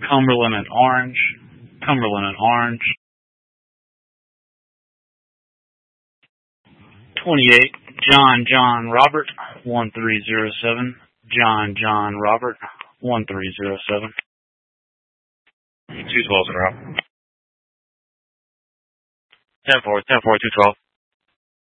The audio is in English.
Cumberland and Orange. Cumberland and Orange. 28, John Robert, 1307. John Robert, 1307. 212's in a row. 10-4, 212.